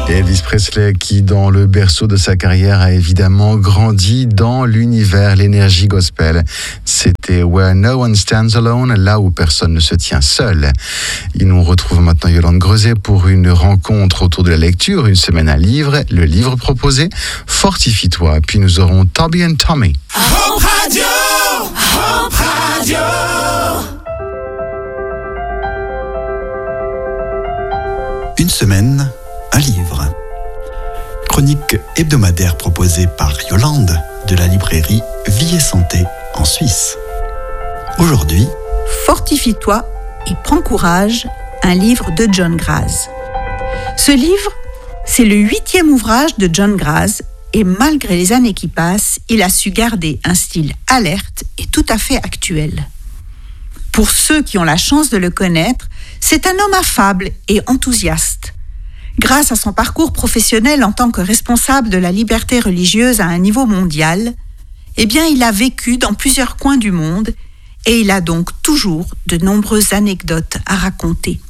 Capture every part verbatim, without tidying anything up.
Elvis Presley qui, dans le berceau de sa carrière, a évidemment grandi dans l'univers, l'énergie gospel. C'était Where No One Stands Alone, là où personne ne se tient seul. Et nous retrouvons maintenant Yolande Grezet pour une rencontre autour de la lecture, une semaine à livre, le livre proposé, Fortifie-toi. Puis nous aurons Toby and Tommy. Hope Radio, Hope Radio. Une semaine, un livre. Chronique hebdomadaire proposée par Yolande de la librairie Vie et Santé en Suisse. Aujourd'hui, Fortifie-toi et prends courage, un livre de John Graz. Ce livre, c'est le huitième ouvrage de John Graz et malgré les années qui passent, il a su garder un style alerte et tout à fait actuel. Pour ceux qui ont la chance de le connaître, c'est un homme affable et enthousiaste. Grâce à son parcours professionnel en tant que responsable de la liberté religieuse à un niveau mondial, eh bien, il a vécu dans plusieurs coins du monde et il a donc toujours de nombreuses anecdotes à raconter.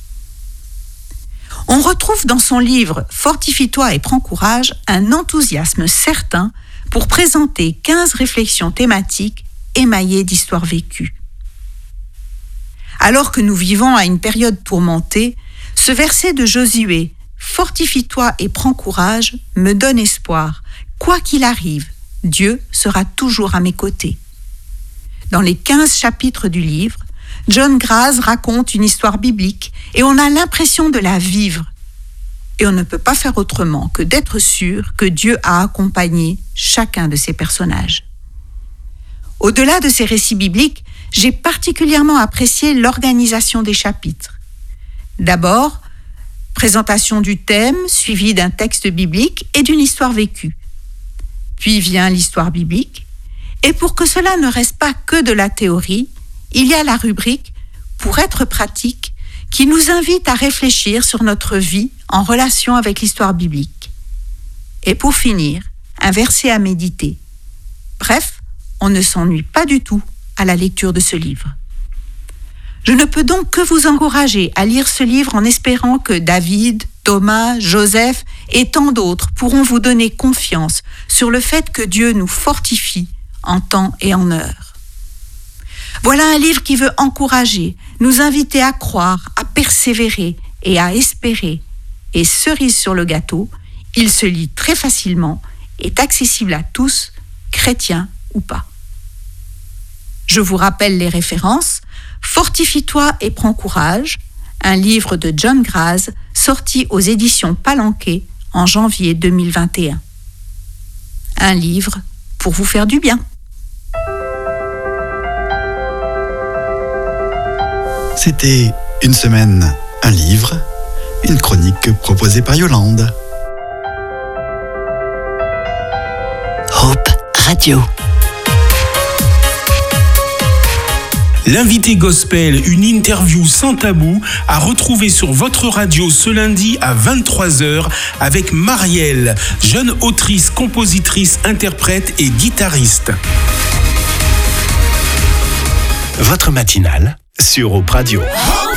On retrouve dans son livre « Fortifie-toi et prends courage » un enthousiasme certain pour présenter quinze réflexions thématiques émaillées d'histoires vécues. Alors que nous vivons à une période tourmentée, ce verset de Josué « Fortifie-toi et prends courage » me donne espoir. Quoi qu'il arrive, Dieu sera toujours à mes côtés. Dans les quinze chapitres du livre, John Graz raconte une histoire biblique et on a l'impression de la vivre. Et on ne peut pas faire autrement que d'être sûr que Dieu a accompagné chacun de ces personnages. Au-delà de ces récits bibliques, j'ai particulièrement apprécié l'organisation des chapitres. D'abord, présentation du thème, suivie d'un texte biblique et d'une histoire vécue. Puis vient l'histoire biblique. Et pour que cela ne reste pas que de la théorie, il y a la rubrique « Pour être pratique » qui nous invite à réfléchir sur notre vie en relation avec l'histoire biblique. Et pour finir, un verset à méditer. Bref, on ne s'ennuie pas du tout à la lecture de ce livre. Je ne peux donc que vous encourager à lire ce livre en espérant que David, Thomas, Joseph et tant d'autres pourront vous donner confiance sur le fait que Dieu nous fortifie en temps et en heure. Voilà un livre qui veut encourager, nous inviter à croire, à persévérer et à espérer. Et cerise sur le gâteau, il se lit très facilement, est accessible à tous, chrétiens ou pas. Je vous rappelle les références. Fortifie-toi et prends courage, un livre de John Graz sorti aux éditions Palanquet en janvier deux mille vingt et un. Un livre pour vous faire du bien. c'était Une semaine, un livre, une chronique proposée par Yolande. Hope Radio. L'invité gospel, une interview sans tabou, à retrouver sur votre radio ce lundi à vingt-trois heures avec Marielle, jeune autrice, compositrice, interprète et guitariste. Votre matinale sur Hope Radio.